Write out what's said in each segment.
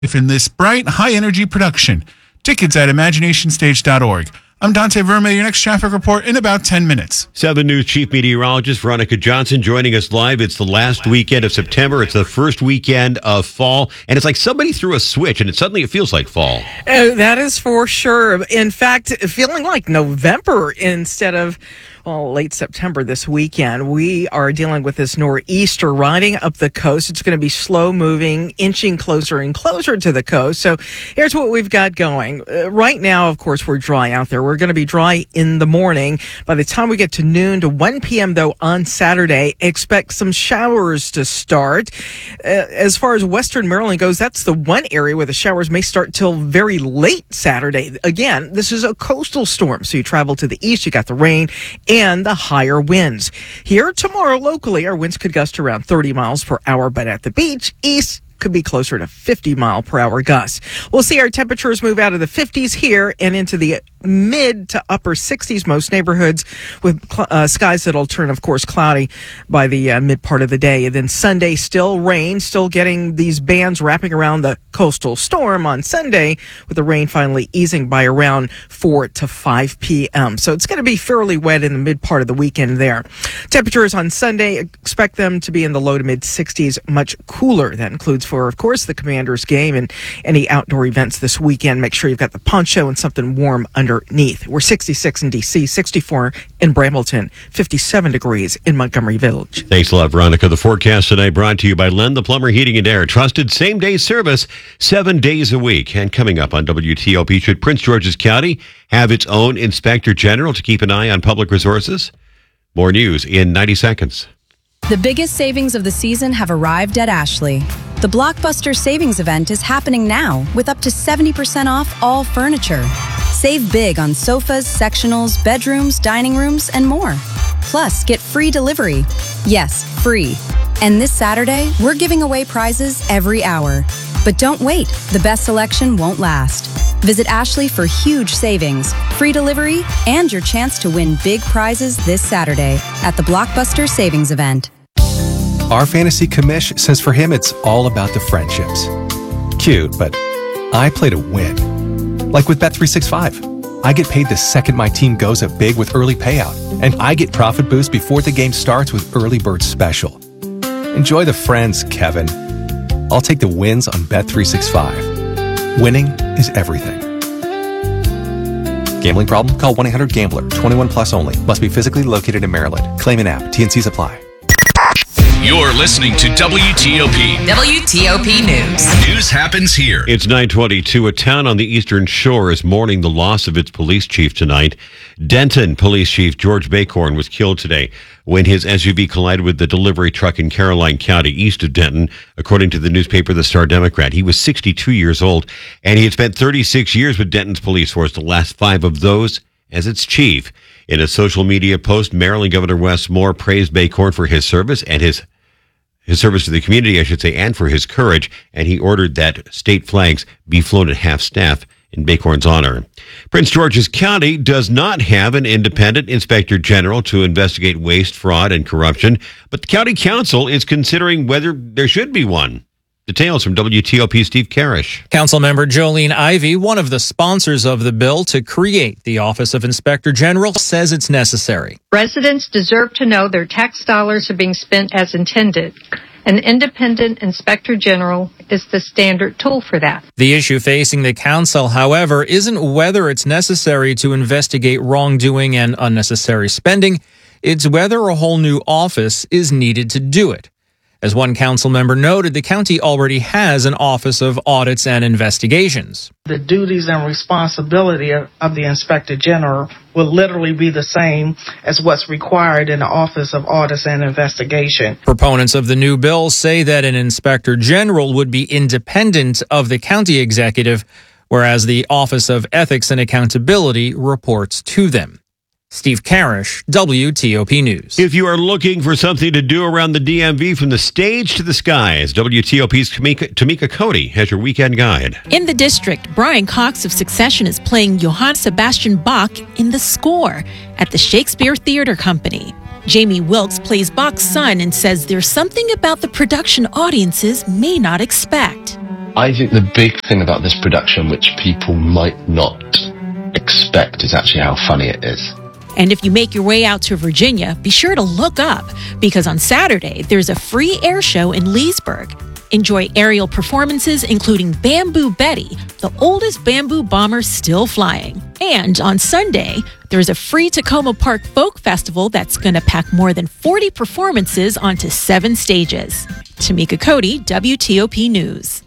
in this bright, high-energy production. Tickets at imaginationstage.org. I'm Dante Verma, your next traffic report in about 10 minutes. 7 News Chief Meteorologist Veronica Johnson joining us live. It's the last weekend of September. It's the first weekend of fall. And it's like somebody threw a switch and suddenly it feels like fall. That is for sure. In fact, feeling like November instead of late September this weekend. We are dealing with this nor'easter riding up the coast. It's going to be slow moving, inching closer and closer to the coast. So here's what we've got going. Right now, of course, we're dry out there. We're going to be dry in the morning. By the time we get to noon to 1 p.m., though, on Saturday, expect some showers to start. As far as Western Maryland goes, that's the one area where the showers may start till very late Saturday. Again, this is a coastal storm. So you travel to the east, you got the rain and the higher winds. Here tomorrow locally, our winds could gust around 30 miles per hour, but at the beach, east could be closer to 50 mile per hour gusts. We'll see our temperatures move out of the 50s here and into the mid to upper 60s, most neighborhoods, with skies that'll turn, of course, cloudy by the mid part of the day. And then Sunday, still rain, still getting these bands wrapping around the coastal storm on Sunday, with the rain finally easing by around 4 to 5 p.m. So it's going to be fairly wet in the mid part of the weekend there. Temperatures on Sunday, expect them to be in the low to mid 60s, much cooler. That includes for, of course, the Commanders game and any outdoor events this weekend. Make sure you've got the poncho and something warm underneath. We're 66 in D.C., 64 in Brambleton, 57 degrees in Montgomery Village. Thanks a lot, Veronica. The forecast tonight brought to you by Len the Plumber Heating and Air. Trusted same-day service 7 days a week. And coming up on WTOP, should Prince George's County have its own inspector general to keep an eye on public resources? More news in 90 seconds. The biggest savings of the season have arrived at Ashley. The Blockbuster Savings Event is happening now with up to 70% off all furniture. Save big on sofas, sectionals, bedrooms, dining rooms, and more. Plus, get free delivery. Yes, free. And this Saturday, we're giving away prizes every hour. But don't wait. The best selection won't last. Visit Ashley for huge savings, free delivery, and your chance to win big prizes this Saturday at the Blockbuster Savings Event. Our fantasy commish says for him it's all about the friendships. Cute, but I play to win. Like with Bet365. I get paid the second my team goes up big with early payout, and I get profit boost before the game starts with Early Bird Special. Enjoy the friends, Kevin. I'll take the wins on Bet365. Winning is everything. Gambling problem? Call 1-800-GAMBLER. 21 plus only. Must be physically located in Maryland. Claim an app. T&Cs apply. You're listening to WTOP. WTOP News. News happens here. It's 9:22. A town on the Eastern Shore is mourning the loss of its police chief tonight. Denton Police Chief George Bacorn was killed today when his SUV collided with the delivery truck in Caroline County, east of Denton, according to the newspaper The Star Democrat. He was 62 years old, and he had spent 36 years with Denton's police force, the last 5 of those as its chief. In a social media post, Maryland Governor Wes Moore praised Bacorn for his service and his service to the community, I should say, and for his courage, and he ordered that state flags be flown at half-staff in Bacorn's honor. Prince George's County does not have an independent inspector general to investigate waste, fraud, and corruption, but the county council is considering whether there should be one. Details from WTOP's Steve Karish. Councilmember Jolene Ivey, one of the sponsors of the bill to create the Office of Inspector General, says it's necessary. Residents deserve to know their tax dollars are being spent as intended. An independent inspector general is the standard tool for that. The issue facing the council, however, isn't whether it's necessary to investigate wrongdoing and unnecessary spending. It's whether a whole new office is needed to do it. As one council member noted, the county already has an Office of Audits and Investigations. The duties and responsibility of the Inspector General will literally be the same as what's required in the Office of Audits and Investigation. Proponents of the new bill say that an Inspector General would be independent of the county executive, whereas the Office of Ethics and Accountability reports to them. Steve Karish, WTOP News. If you are looking for something to do around the DMV from the stage to the skies, WTOP's Tamika Cody has your weekend guide. In the district, Brian Cox of Succession is playing Johann Sebastian Bach in The Score at the Shakespeare Theater Company. Jamie Wilkes plays Bach's son and says there's something about the production audiences may not expect. I think the big thing about this production, which people might not expect, is actually how funny it is. And if you make your way out to Virginia, be sure to look up, because on Saturday, there's a free air show in Leesburg. Enjoy aerial performances including Bamboo Betty, the oldest bamboo bomber still flying. And on Sunday, there's a free Tacoma Park Folk Festival that's going to pack more than 40 performances onto 7 stages. Tamika Cody, WTOP News.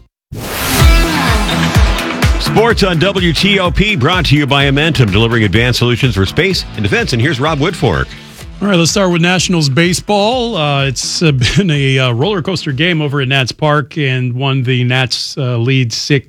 Sports on WTOP, brought to you by Amentum, delivering advanced solutions for space and defense. And here's Rob Woodfork. All right, let's start with Nationals baseball. It's been a roller coaster game over at Nats Park, and the Nats lead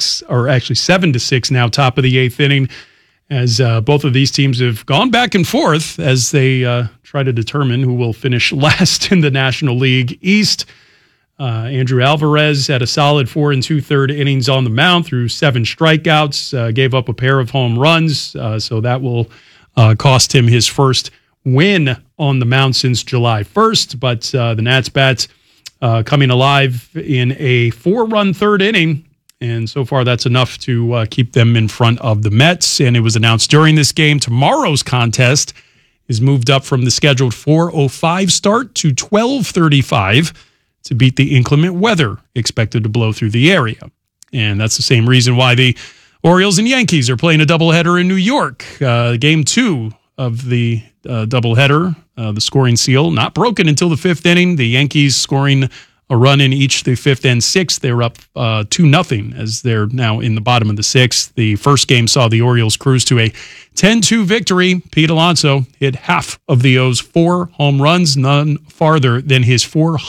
7-6 now, top of the 8th inning, as both of these teams have gone back and forth as they try to determine who will finish last in the National League East. Andrew Alvarez had a solid 4 2/3 innings on the mound through 7 strikeouts, gave up a pair of home runs, so that will cost him his first win on the mound since July 1st. But the Nats bats coming alive in a 4-run 3rd inning, and so far that's enough to keep them in front of the Mets. And it was announced during this game, tomorrow's contest is moved up from the scheduled 4:05 start to 12:35 to beat the inclement weather expected to blow through the area. And that's the same reason why the Orioles and Yankees are playing a doubleheader in New York. Game 2 of the doubleheader, the scoring seal, not broken until the 5th inning. The Yankees scoring a run in each the 5th and 6th. They're up 2-0 as they're now in the bottom of the 6th. The first game saw the Orioles cruise to a 10-2 victory. Pete Alonso hit half of the O's 4 home runs, none farther than his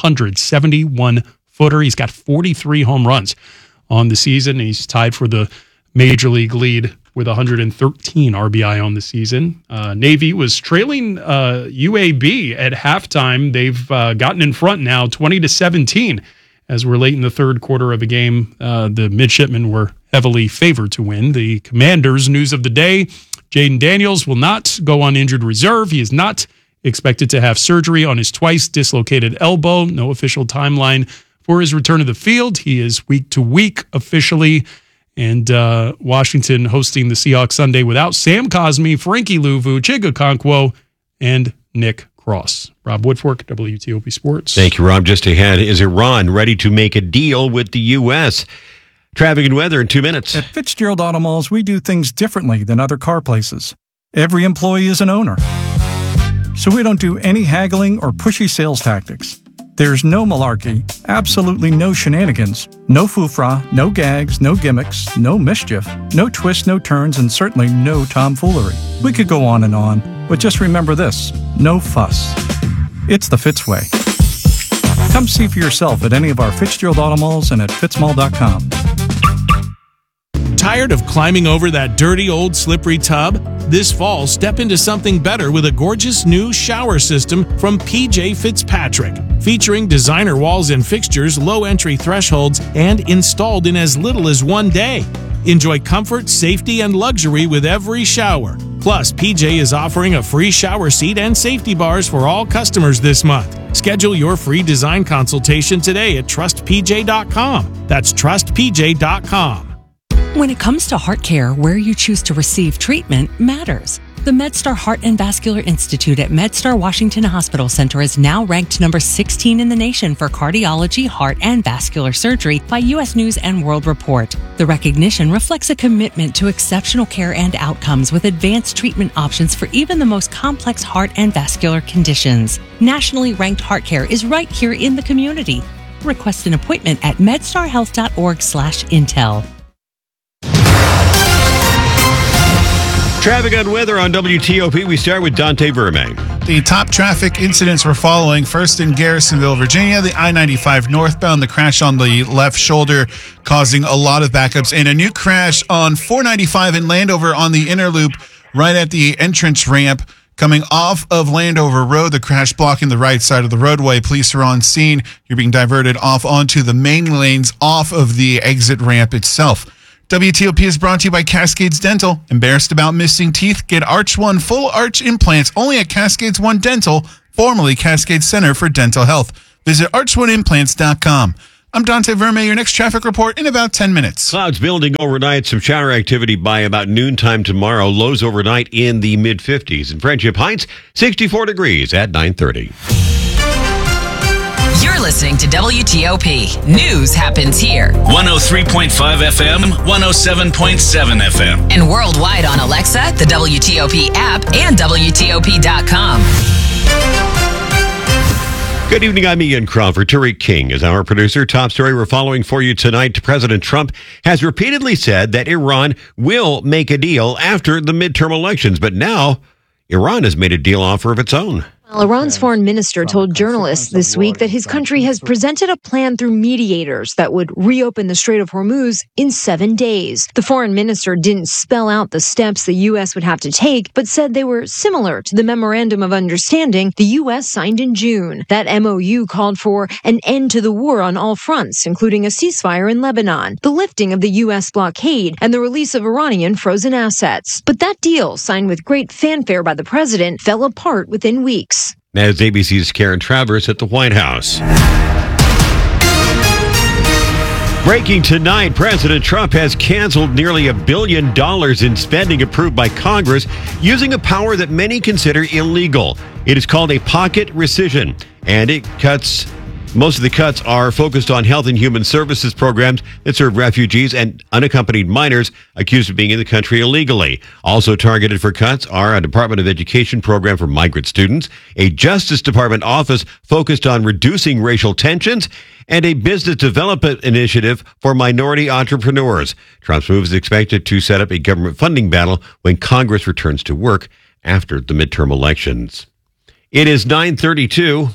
471-footer. He's got 43 home runs on the season. He's tied for the major league lead with 113 RBI on the season. Navy was trailing UAB at halftime. They've gotten in front now, 20-17. As we're late in the 3rd quarter of a game, the midshipmen were heavily favored to win. The Commanders' news of the day: Jaden Daniels will not go on injured reserve. He is not expected to have surgery on his twice dislocated elbow. No official timeline for his return to the field. He is week to week officially. And Washington hosting the Seahawks Sunday without Sam Cosmi, Frankie Louvu, Chig Okonkwo, and Nick Cross. Rob Woodfork, WTOP Sports. Thank you, Rob. Just ahead, is Iran ready to make a deal with the U.S.? Traffic and weather in 2 minutes. At Fitzgerald Auto Malls, we do things differently than other car places. Every employee is an owner. So we don't do any haggling or pushy sales tactics. There's no malarkey, absolutely no shenanigans, no foofra, no gags, no gimmicks, no mischief, no twists, no turns, and certainly no tomfoolery. We could go on, but just remember this: no fuss. It's the Fitz way. Come see for yourself at any of our Fitzgerald Auto Malls and at fitzmall.com. Tired of climbing over that dirty old slippery tub? This fall, step into something better with a gorgeous new shower system from PJ Fitzpatrick. Featuring designer walls and fixtures, low entry thresholds, and installed in as little as 1 day. Enjoy comfort, safety, and luxury with every shower. Plus, PJ is offering a free shower seat and safety bars for all customers this month. Schedule your free design consultation today at trustpj.com. That's trustpj.com. When it comes to heart care, where you choose to receive treatment matters. The MedStar Heart and Vascular Institute at MedStar Washington Hospital Center is now ranked number 16 in the nation for cardiology, heart, and vascular surgery by U.S. News and World Report. The recognition reflects a commitment to exceptional care and outcomes with advanced treatment options for even the most complex heart and vascular conditions. Nationally ranked heart care is right here in the community. Request an appointment at medstarhealth.org/intel. Traffic and weather on WTOP. We start with Dante Verme. The top traffic incidents we're following: first in Garrisonville, Virginia, the I-95 northbound, the crash on the left shoulder causing a lot of backups, and a new crash on 495 in Landover on the inner loop right at the entrance ramp coming off of Landover Road. The crash blocking the right side of the roadway. Police are on scene. You're being diverted off onto the main lanes off of the exit ramp itself. WTOP is brought to you by Cascades Dental. Embarrassed about missing teeth? Get Arch One full arch implants only at Cascades One Dental, formerly Cascades Center for Dental Health. Visit arch1implants.com. I'm Dante Verme. Your next traffic report in about 10 minutes. Clouds building overnight. Some shower activity by about noontime tomorrow. Lows overnight in the mid-50s. In Friendship Heights, 64 degrees at 9:30. You're listening to WTOP. News happens here. 103.5 FM, 107.7 FM. And worldwide on Alexa, the WTOP app, and WTOP.com. Good evening, I'm Ian Crawford. Tariq King is our producer. Top story we're following for you tonight. President Trump has repeatedly said that Iran will make a deal after the midterm elections, but now Iran has made a deal offer of its own. Well, Iran's foreign minister told journalists this week that his country has presented a plan through mediators that would reopen the Strait of Hormuz in 7 days. The foreign minister didn't spell out the steps the U.S. would have to take, but said they were similar to the Memorandum of Understanding the U.S. signed in June. That MOU called for an end to the war on all fronts, including a ceasefire in Lebanon, the lifting of the U.S. blockade, and the release of Iranian frozen assets. But that deal, signed with great fanfare by the president, fell apart within weeks. As ABC's Karen Travers at the White House. Breaking tonight, President Trump has canceled nearly $1 billion in spending approved by Congress using a power that many consider illegal. It is called a pocket rescission, and most of the cuts are focused on health and human services programs that serve refugees and unaccompanied minors accused of being in the country illegally. Also targeted for cuts are a Department of Education program for migrant students, a Justice Department office focused on reducing racial tensions, and a business development initiative for minority entrepreneurs. Trump's move is expected to set up a government funding battle when Congress returns to work after the midterm elections. It is 9:32.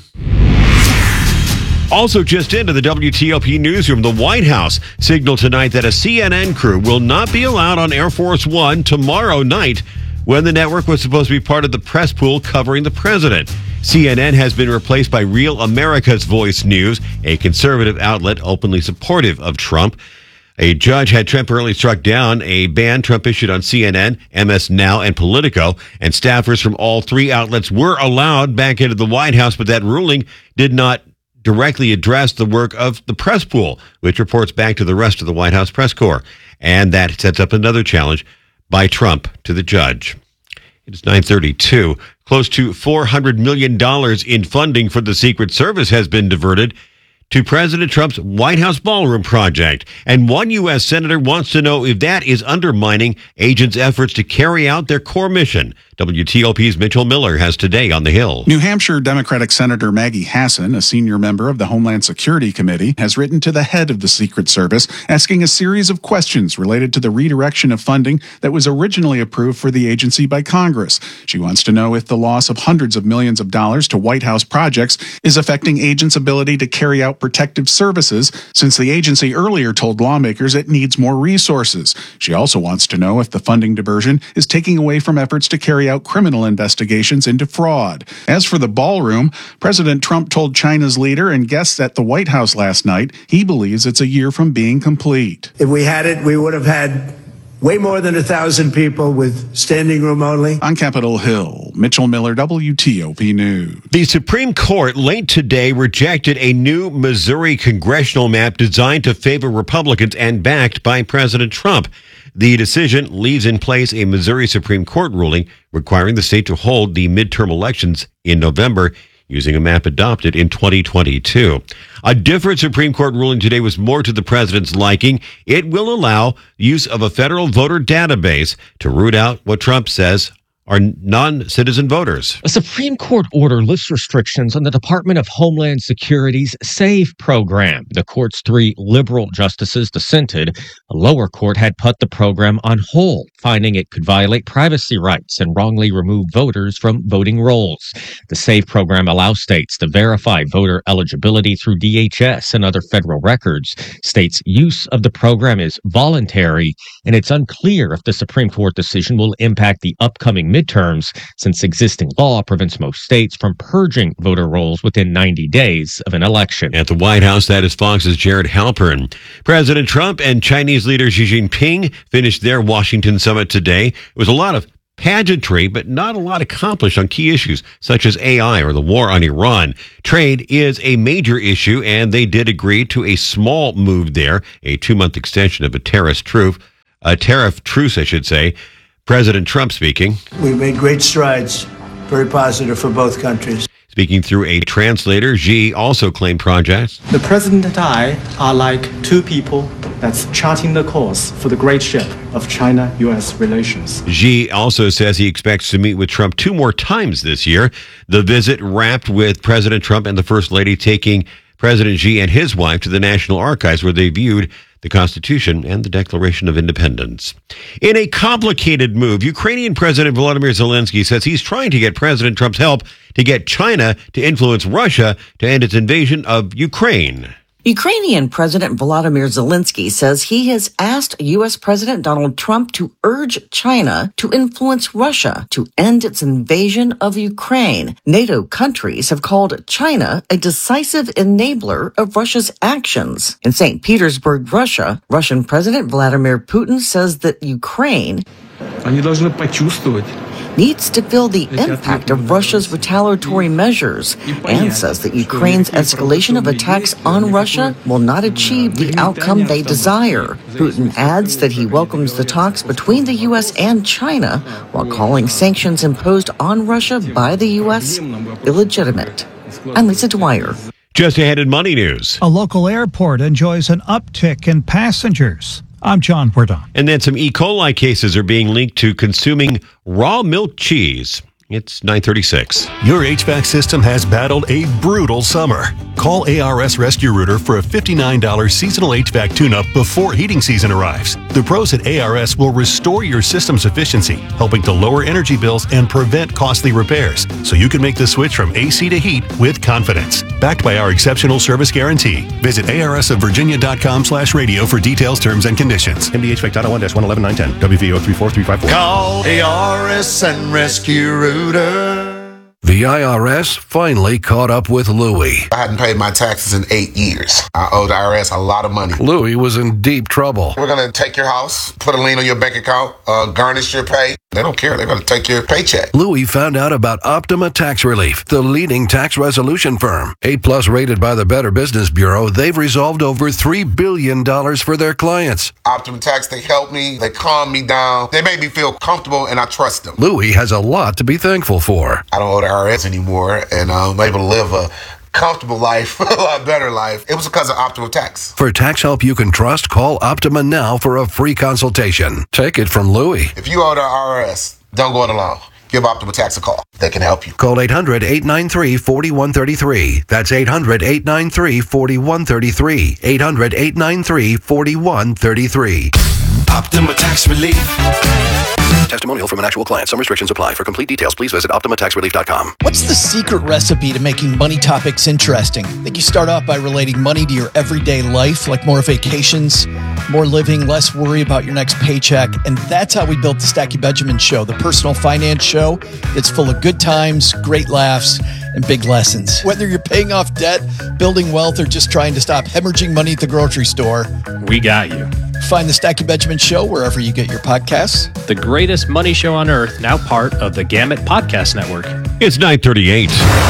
Also just into the WTOP newsroom, the White House signaled tonight that a CNN crew will not be allowed on Air Force One tomorrow night when the network was supposed to be part of the press pool covering the president. CNN has been replaced by Real America's Voice News, a conservative outlet openly supportive of Trump. A judge had temporarily struck down a ban Trump issued on CNN, MS Now, and Politico, and staffers from all three outlets were allowed back into the White House, but that ruling did not directly address the work of the press pool, which reports back to the rest of the White House press corps. And that sets up another challenge by Trump to the judge. It is 9:32. Close to $400 million in funding for the Secret Service has been diverted to President Trump's White House ballroom project. And one U.S. senator wants to know if that is undermining agents' efforts to carry out their core mission. WTOP's Mitchell Miller has today on the Hill. New Hampshire Democratic Senator Maggie Hassan, a senior member of the Homeland Security Committee, has written to the head of the Secret Service asking a series of questions related to the redirection of funding that was originally approved for the agency by Congress. She wants to know if the loss of hundreds of millions of dollars to White House projects is affecting agents' ability to carry out protective services, since the agency earlier told lawmakers it needs more resources. She also wants to know if the funding diversion is taking away from efforts to carry out criminal investigations into fraud. As for the ballroom, President Trump told China's leader and guests at the White House last night he believes it's a year from being complete. If we had it, we would have had way more than 1,000 people with standing room only. On Capitol Hill, Mitchell Miller, WTOP News. The Supreme Court late today rejected a new Missouri congressional map designed to favor Republicans and backed by President Trump. The decision leaves in place a Missouri Supreme Court ruling requiring the state to hold the midterm elections in November using a map adopted in 2022. A different Supreme Court ruling today was more to the president's liking. It will allow use of a federal voter database to root out what Trump says are non-citizen voters. A Supreme Court order lifts restrictions on the Department of Homeland Security's SAVE program. The court's 3 liberal justices dissented. A lower court had put the program on hold, finding it could violate privacy rights and wrongly remove voters from voting rolls. The SAVE program allows states to verify voter eligibility through DHS and other federal records. States' use of the program is voluntary, and it's unclear if the Supreme Court decision will impact the upcoming midterms, since existing law prevents most states from purging voter rolls within 90 days of an election. At the White House, that is Fox's Jared Halpern. President Trump and Chinese leader Xi Jinping finished their Washington summit today. It was a lot of pageantry, but not a lot accomplished on key issues such as AI or the war on Iran. Trade is a major issue, and they did agree to a small move there, a 2-month extension of a tariff truce, I should say. President Trump speaking. We've made great strides, very positive for both countries. Speaking through a translator, Xi also claimed projects. The president and I are like two people that's charting the course for the great ship of China-U.S. relations. Xi also says he expects to meet with Trump 2 more times this year. The visit wrapped with President Trump and the First Lady taking President Xi and his wife to the National Archives, where they viewed the Constitution and the Declaration of Independence. In a complicated move, Ukrainian President Volodymyr Zelensky says he's trying to get President Trump's help to get China to influence Russia to end its invasion of Ukraine. Ukrainian President Volodymyr Zelensky says he has asked U.S. President Donald Trump to urge China to influence Russia to end its invasion of Ukraine. NATO countries have called China a decisive enabler of Russia's actions. In St. Petersburg, Russia, Russian President Vladimir Putin says that Ukraine needs to feel the impact of Russia's retaliatory measures and says that Ukraine's escalation of attacks on Russia will not achieve the outcome they desire. Putin adds that he welcomes the talks between the U.S. and China while calling sanctions imposed on Russia by the U.S. illegitimate. I'm Lisa Dwyer. Just ahead in Money News. A local airport enjoys an uptick in passengers. I'm John Perdon. And then some E. coli cases are being linked to consuming raw milk cheese. It's 9:36. Your HVAC system has battled a brutal summer. Call ARS Rescue Rooter for a $59 seasonal HVAC tune-up before heating season arrives. The pros at ARS will restore your system's efficiency, helping to lower energy bills and prevent costly repairs, so you can make the switch from AC to heat with confidence. Backed by our exceptional service guarantee. Visit arsofvirginia.com/radio for details, terms, and conditions. MDHVAC.01-119110. WVO 34354. Call ARS and Rescue Rooter. The IRS finally caught up with Louie. I hadn't paid my taxes in 8 years. I owed the IRS a lot of money. Louie was in deep trouble. We're going to take your house, put a lien on your bank account, garnish your pay. They don't care. They're going to take your paycheck. Louie found out about Optima Tax Relief, the leading tax resolution firm. A+ rated by the Better Business Bureau, they've resolved over $3 billion for their clients. Optima Tax, they helped me. They calmed me down. They made me feel comfortable, and I trust them. Louie has a lot to be thankful for. I don't owe the IRS anymore, and I'm able to live a comfortable life, a lot better life. It was because of Optima Tax. For tax help you can trust, call Optima now for a free consultation. Take it from Louie. If you owe the IRS, don't go it alone. Give Optima Tax a call. They can help you. Call 800-893-4133. That's 800-893-4133. 800-893-4133. Optima Tax Relief. Testimonial from an actual client. Some restrictions apply. For complete details, please visit OptimaTaxRelief.com. What's the secret recipe to making money topics interesting? I think you start off by relating money to your everyday life, like more vacations, more living, less worry about your next paycheck. And that's how we built the Stacey Benjamin Show, the personal finance show that's full of good times, great laughs, and big lessons. Whether you're paying off debt, building wealth, or just trying to stop hemorrhaging money at the grocery store, we got you. Find the Stacey Benjamin Show wherever you get your podcasts. The greatest money show on earth, now part of the Gamut Podcast Network. It's 9:38.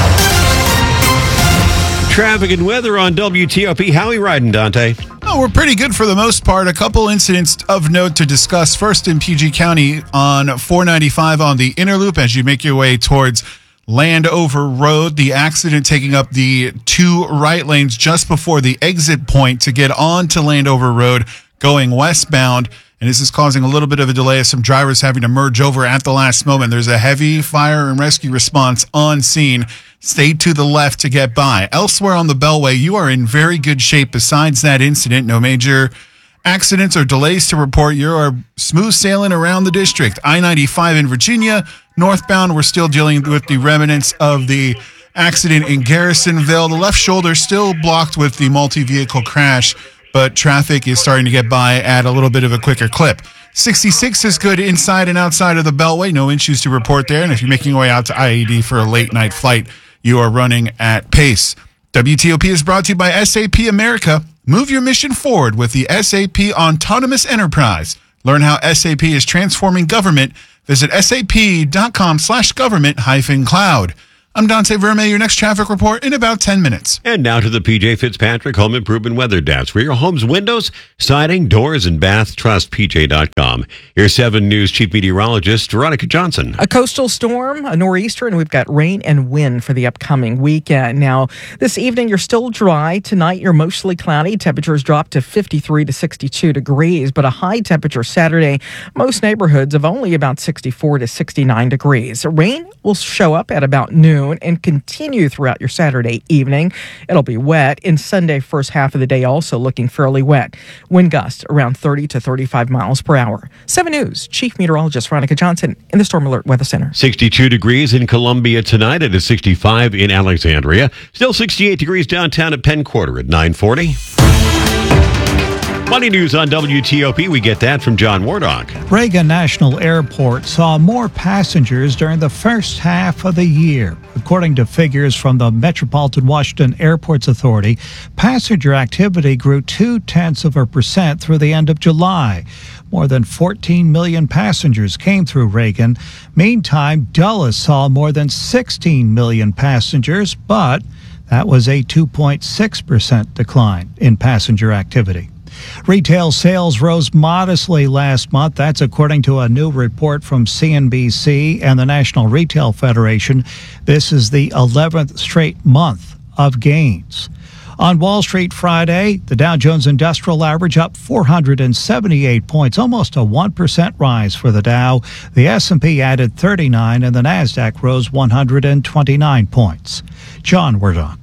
Traffic and weather on WTOP. How are you riding, Dante? Oh, we're pretty good for the most part. A couple incidents of note to discuss. First, in PG County on 495 on the inner loop as you make your way towards Landover Road. The accident taking up the 2 right lanes just before the exit point to get onto Landover Road going westbound. And this is causing a little bit of a delay as some drivers having to merge over at the last moment. There's a heavy fire and rescue response on scene. Stay to the left to get by. Elsewhere on the Beltway, you are in very good shape besides that incident. No major accidents or delays to report. You are smooth sailing around the district. I-95 in Virginia. Northbound, we're still dealing with the remnants of the accident in Garrisonville. The left shoulder still blocked with the multi-vehicle crash, but traffic is starting to get by at a little bit of a quicker clip. 66 is good inside and outside of the Beltway. No issues to report there. And if you're making your way out to IED for a late night flight, you are running at pace. WTOP is brought to you by SAP America. Move your mission forward with the SAP Autonomous Enterprise. Learn how SAP is transforming government Visit sap.com/government-cloud. I'm Dante Verme, your next traffic report in about 10 minutes. And now to the PJ Fitzpatrick Home Improvement Weather Desk. For your home's windows, siding, doors, and bath, trust PJ.com. Here's 7 News Chief Meteorologist Veronica Johnson. A coastal storm, a nor'easter, and we've got rain and wind for the upcoming weekend. Now, this evening, you're still dry. Tonight, you're mostly cloudy. Temperatures drop to 53 to 62 degrees, but a high temperature Saturday. Most neighborhoods of only about 64 to 69 degrees. Rain will show up at about noon and continue throughout your Saturday evening. It'll be wet, and Sunday first half of the day also looking fairly wet. Wind gusts around 30 to 35 miles per hour. 7 News Chief Meteorologist Veronica Johnson in the Storm Alert Weather Center. 62 degrees in Columbia tonight. It is 65 in Alexandria. Still 68 degrees downtown at Penn Quarter at 940. Money news on WTOP. We get that from John Wardock. Reagan National Airport saw more passengers during the first half of the year. According to figures from the Metropolitan Washington Airports Authority, passenger activity grew 0.2% through the end of July. More than 14 million passengers came through Reagan. Meantime, Dulles saw more than 16 million passengers, but that was a 2.6% decline in passenger activity. Retail sales rose modestly last month. That's according to a new report from CNBC and the National Retail Federation. This is the 11th straight month of gains. On Wall Street Friday, the Dow Jones Industrial Average up 478 points, almost a 1% rise for the Dow. The S&P added 39 and the Nasdaq rose 129 points. John Wardock,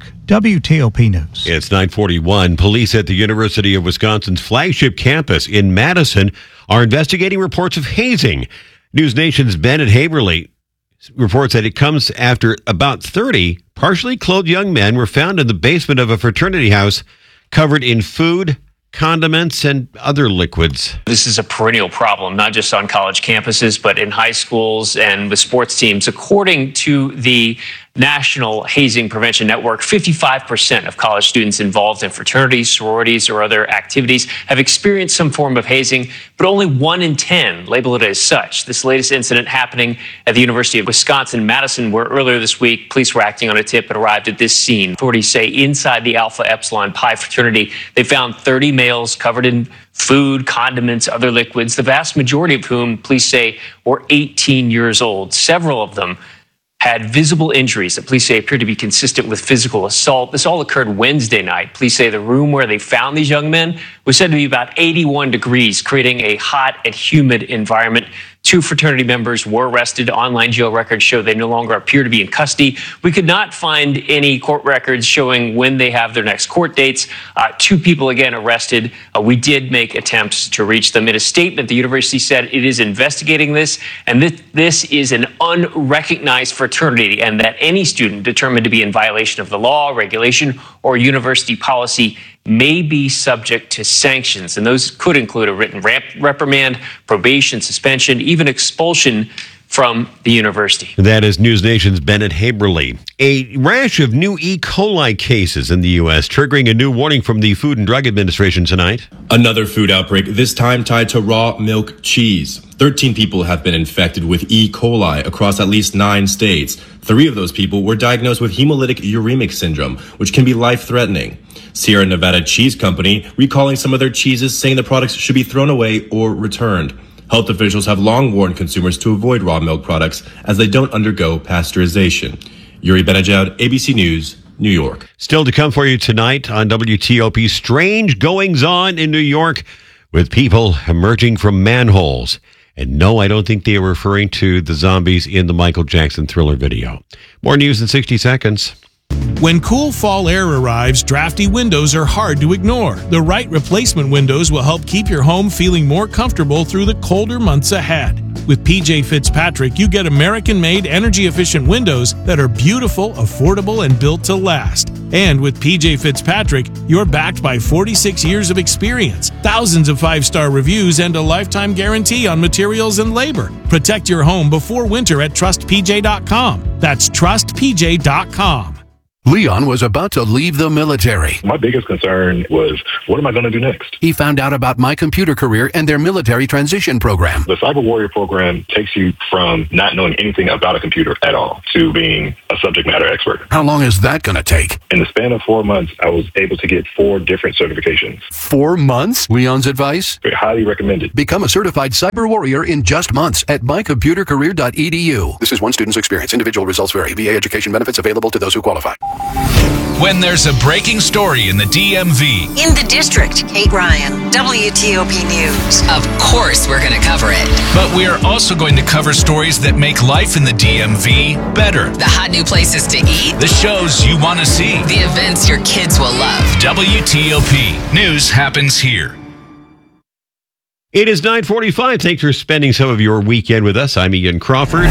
WTOP News. It's 9:41. Police at the University of Wisconsin's flagship campus in Madison are investigating reports of hazing. News Nation's Bennett Haverly reports that it comes after about 30 partially clothed young men were found in the basement of a fraternity house covered in food, condiments, and other liquids. This is a perennial problem, not just on college campuses, but in high schools and with sports teams. According to the National Hazing Prevention Network, 55% of college students involved in fraternities, sororities, or other activities have experienced some form of hazing, but only 1 in 10 label it as such. This latest incident happening at the University of Wisconsin-Madison, where earlier this week, police were acting on a tip and arrived at this scene. Authorities say inside the Alpha Epsilon Pi fraternity, they found 30 males covered in food, condiments, other liquids, the vast majority of whom, police say, were 18 years old. Several of them had visible injuries that police say appear to be consistent with physical assault. This all occurred Wednesday night. Police say the room where they found these young men was said to be about 81 degrees, creating a hot and humid environment. 2 fraternity members were arrested. Online jail records show they no longer appear to be in custody. We could not find any court records showing when they have their next court dates. 2 people, again, arrested. We did make attempts to reach them. In a statement, the university said it is investigating this, and this is an unrecognized fraternity, and that any student determined to be in violation of the law, regulation, or university policy may be subject to sanctions, and those could include a written reprimand, probation, suspension, even expulsion from the university. That is News Nation's Bennett Haberly. A rash of new E. coli cases in the U.S., triggering a new warning from the Food and Drug Administration tonight. Another food outbreak, this time tied to raw milk cheese. 13 people have been infected with E. coli across at least 9 states. 3 of those people were diagnosed with hemolytic uremic syndrome, which can be life-threatening. Sierra Nevada Cheese Company recalling some of their cheeses, saying the products should be thrown away or returned. Health officials have long warned consumers to avoid raw milk products as they don't undergo pasteurization. Yuri Benejoud, ABC News, New York. Still to come for you tonight on WTOP, strange goings-on in New York with people emerging from manholes. And no, I don't think they are referring to the zombies in the Michael Jackson Thriller video. More news in 60 seconds. When cool fall air arrives, drafty windows are hard to ignore. The right replacement windows will help keep your home feeling more comfortable through the colder months ahead. With PJ Fitzpatrick, you get American-made, energy-efficient windows that are beautiful, affordable, and built to last. And with PJ Fitzpatrick, you're backed by 46 years of experience, thousands of 5-star reviews, and a lifetime guarantee on materials and labor. Protect your home before winter at TrustPJ.com. That's TrustPJ.com. Leon was about to leave the military. My biggest concern was, what am I going to do next? He found out about My Computer Career and their military transition program. The Cyber Warrior program takes you from not knowing anything about a computer at all to being a subject matter expert. How long is that going to take? In the span of 4 months, I was able to get 4 different certifications. 4 months? Leon's advice? Highly recommended. Become a certified cyber warrior in just months at mycomputercareer.edu. This is one student's experience. Individual results vary. VA education benefits available to those who qualify. When there's a breaking story in the DMV. In the district, Kate Ryan, WTOP News. Of course we're going to cover it. But we are also going to cover stories that make life in the DMV better. The hot new places to eat. The shows you want to see. The events your kids will love. WTOP. News happens here. It is 9:45. Thanks for spending some of your weekend with us. I'm Ian Crawford.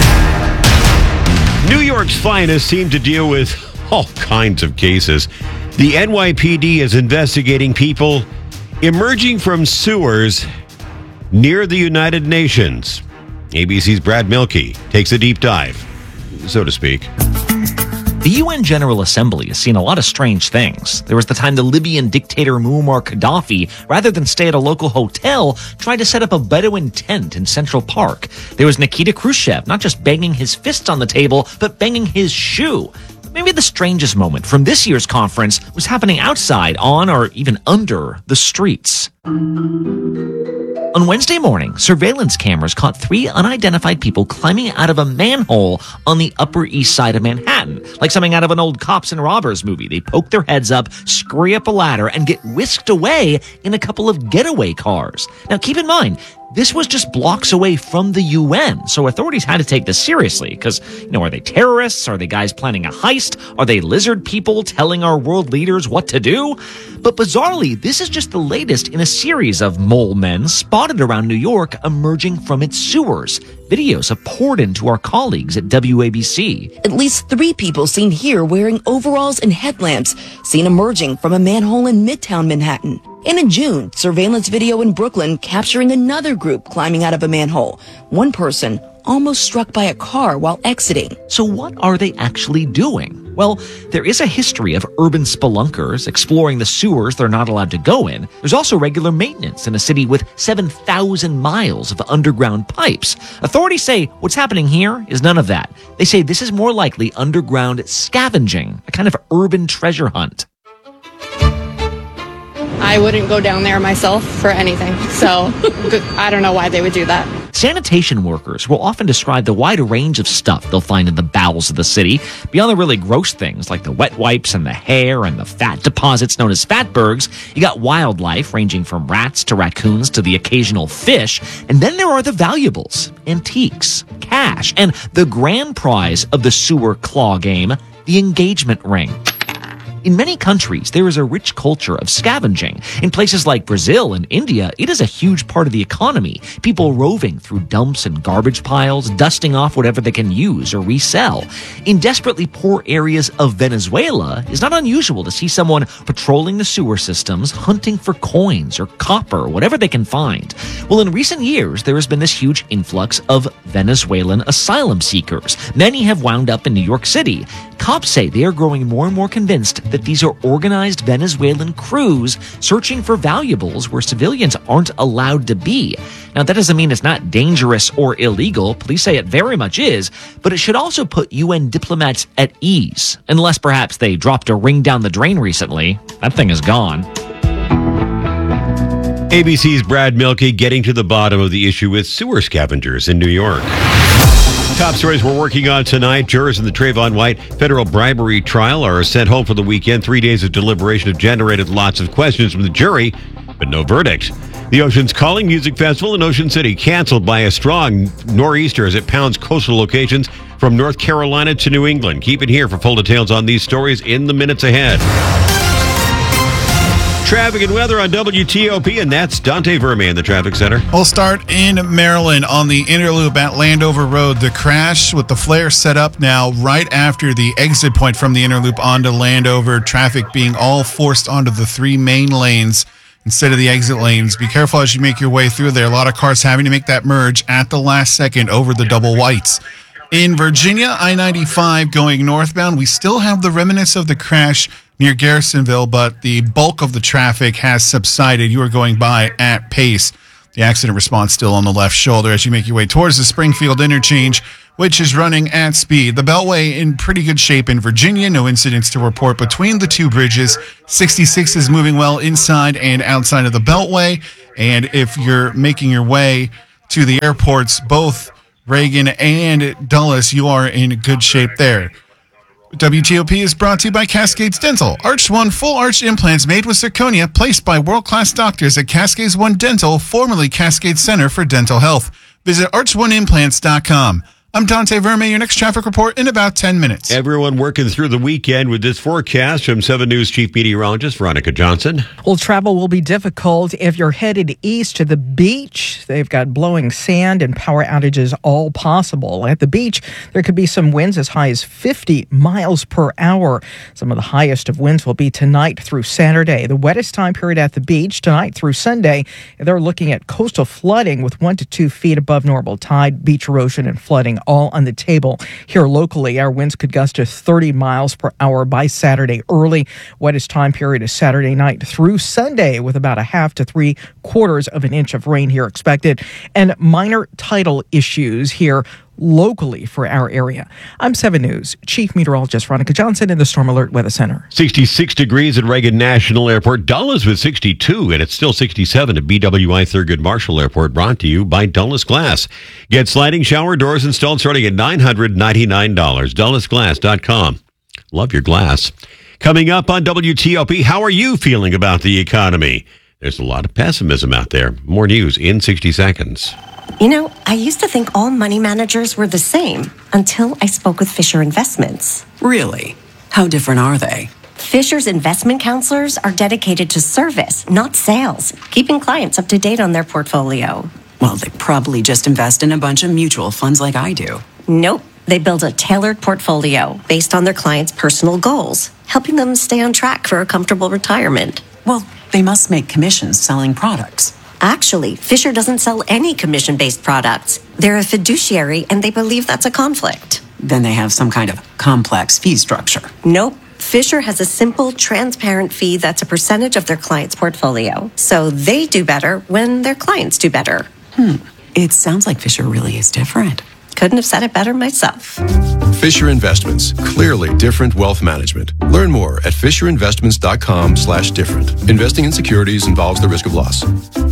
New York's finest seem to deal with all kinds of cases. The NYPD is investigating people emerging from sewers near the United Nations. ABC's Brad Milkey takes a deep dive, so to speak. The UN General Assembly has seen a lot of strange things. There was the time the Libyan dictator Muammar Gaddafi, rather than stay at a local hotel, tried to set up a Bedouin tent in Central Park. There was Nikita Khrushchev, not just banging his fist on the table, but banging his shoe. Maybe the strangest moment from this year's conference was happening outside, on, or even under the streets. On Wednesday morning, surveillance cameras caught 3 unidentified people climbing out of a manhole on the Upper East Side of Manhattan. Like something out of an old Cops and Robbers movie. They poke their heads up, scurry up a ladder, and get whisked away in a couple of getaway cars. Now keep in mind, this was just blocks away from the UN, so authorities had to take this seriously because, are they terrorists? Are they guys planning a heist? Are they lizard people telling our world leaders what to do? But bizarrely, this is just the latest in a series of mole men spotted around New York emerging from its sewers. Videos have poured into our colleagues at WABC. At least 3 people seen here wearing overalls and headlamps, seen emerging from a manhole in Midtown Manhattan. And in June, surveillance video in Brooklyn capturing another group climbing out of a manhole. One person almost struck by a car while exiting. So what are they actually doing? Well, there is a history of urban spelunkers exploring the sewers they're not allowed to go in. There's also regular maintenance in a city with 7,000 miles of underground pipes. Authorities say what's happening here is none of that. They say this is more likely underground scavenging, a kind of urban treasure hunt. I wouldn't go down there myself for anything, so I don't know why they would do that. Sanitation workers will often describe the wide range of stuff they'll find in the bowels of the city, beyond the really gross things like the wet wipes and the hair and the fat deposits known as fatbergs. You got wildlife ranging from rats to raccoons to the occasional fish, and then there are the valuables, antiques, cash, and the grand prize of the sewer claw game, the engagement ring. In many countries, there is a rich culture of scavenging. In places like Brazil and India, it is a huge part of the economy. People roving through dumps and garbage piles, dusting off whatever they can use or resell. In desperately poor areas of Venezuela, it's not unusual to see someone patrolling the sewer systems, hunting for coins or copper, whatever they can find. Well, in recent years, there has been this huge influx of Venezuelan asylum seekers. Many have wound up in New York City. Cops say they are growing more and more convinced that these are organized Venezuelan crews searching for valuables where civilians aren't allowed to be. Now, that doesn't mean it's not dangerous or illegal. Police say it very much is, but it should also put UN diplomats at ease, unless perhaps they dropped a ring down the drain recently. That thing is gone. ABC's Brad Milkey getting to the bottom of the issue with sewer scavengers in New York. Top stories we're working on tonight. Jurors in the Trayvon White federal bribery trial are sent home for the weekend. 3 days of deliberation have generated lots of questions from the jury, but no verdict. The Oceans Calling Music Festival in Ocean City canceled by a strong nor'easter as it pounds coastal locations from North Carolina to New England. Keep it here for full details on these stories in the minutes ahead. Traffic and weather on WTOP, and that's Dante Verme in the traffic center. We'll start in Maryland on the inner loop at Landover Road. The crash with the flare set up now right after the exit point from the inner loop onto Landover. Traffic being all forced onto the 3 main lanes instead of the exit lanes. Be careful as you make your way through there. A lot of cars having to make that merge at the last second over the double whites. In Virginia, I-95 going northbound, we still have the remnants of the crash near Garrisonville, but the bulk of the traffic has subsided. You are going by at pace. The accident response still on the left shoulder as you make your way towards the Springfield interchange, which is running at speed. The Beltway in pretty good shape in Virginia. No incidents to report between the two bridges. 66 is moving well inside and outside of the Beltway. And if you're making your way to the airports, both Reagan and Dulles, you are in good shape there. WTOP is brought to you by Cascades Dental. Arch One full arch implants made with zirconia, placed by world-class doctors at Cascades One Dental, formerly Cascade Center for Dental Health. Visit arch1implants.com. I'm Dante Verme, your next traffic report in about 10 minutes. Everyone working through the weekend with this forecast from 7 News Chief Meteorologist Veronica Johnson. Well, travel will be difficult if you're headed east to the beach. They've got blowing sand and power outages all possible. At the beach, there could be some winds as high as 50 miles per hour. Some of the highest of winds will be tonight through Saturday. The wettest time period at the beach, tonight through Sunday. They're looking at coastal flooding with 1 to 2 feet above normal tide, beach erosion, and flooding all on the table. Here locally, our winds could gust to 30 miles per hour by Saturday early. Wettest time period is Saturday night through Sunday, with about 1/2 to 3/4 of an inch of rain here expected, and minor tidal issues here locally for our area. I'm 7 News Chief Meteorologist Veronica Johnson in the Storm Alert Weather Center. 66 degrees at Reagan National Airport. Dulles with 62, and it's still 67 at BWI Thurgood Marshall Airport, brought to you by Dulles Glass. Get sliding shower doors installed starting at $999. DullesGlass.com. Love your glass. Coming up on WTOP, how are you feeling about the economy? There's a lot of pessimism out there. More news in 60 seconds. You know, I used to think all money managers were the same until I spoke with Fisher Investments. Really? How different are they? Fisher's investment counselors are dedicated to service, not sales, keeping clients up to date on their portfolio. Well, they probably just invest in a bunch of mutual funds like I do. Nope. They build a tailored portfolio based on their clients' personal goals, helping them stay on track for a comfortable retirement. Well, they must make commissions selling products. Actually, Fisher doesn't sell any commission-based products. They're a fiduciary, and they believe that's a conflict. Then they have some kind of complex fee structure. Nope. Fisher has a simple, transparent fee that's a percentage of their client's portfolio. So they do better when their clients do better. It sounds like Fisher really is different. Couldn't have said it better myself. Fisher Investments. Clearly different wealth management. Learn more at fisherinvestments.com/different. Investing in securities involves the risk of loss.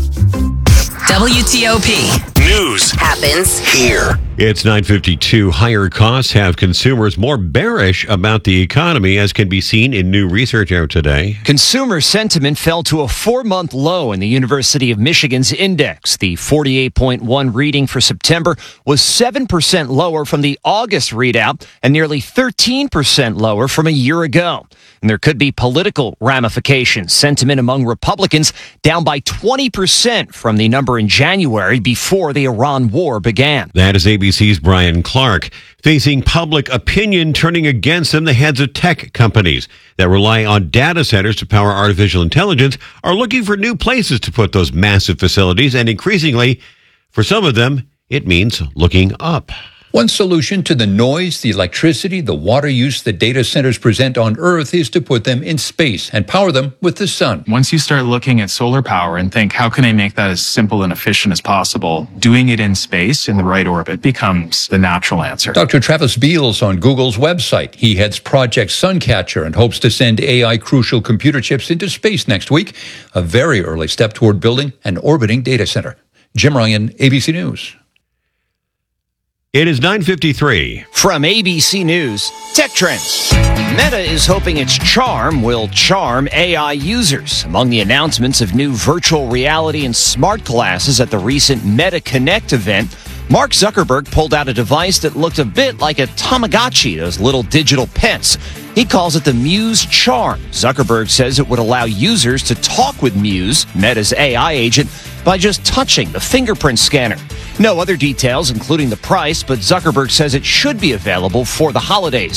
WTOP. News happens here. It's 9:52. Higher costs have consumers more bearish about the economy, as can be seen in new research out today. Consumer sentiment fell to a 4-month low in the University of Michigan's index. The 48.1 reading for September was 7% lower from the August readout and nearly 13% lower from a year ago. And there could be political ramifications. Sentiment among Republicans down by 20% from the number in January before the Iran war began. That is ABC's Brian Clark. Facing public opinion turning against them, the heads of tech companies that rely on data centers to power artificial intelligence are looking for new places to put those massive facilities, and increasingly, for some of them, it means looking up. One solution to the noise, the electricity, the water use that data centers present on Earth is to put them in space and power them with the sun. Once you start looking at solar power and think, how can I make that as simple and efficient as possible? Doing it in space in the right orbit becomes the natural answer. Dr. Travis Beals on Google's website. He heads Project Suncatcher and hopes to send AI crucial computer chips into space next week, a very early step toward building an orbiting data center. Jim Ryan, ABC News. It is 9:53. From ABC News, Tech Trends. Meta is hoping its charm will charm AI users. Among the announcements of new virtual reality and smart glasses at the recent Meta Connect event, Mark Zuckerberg pulled out a device that looked a bit like a Tamagotchi, those little digital pets. He calls it the Muse Charm. Zuckerberg says it would allow users to talk with Muse, Meta's AI agent, by just touching the fingerprint scanner. No other details, including the price, but Zuckerberg says it should be available for the holidays.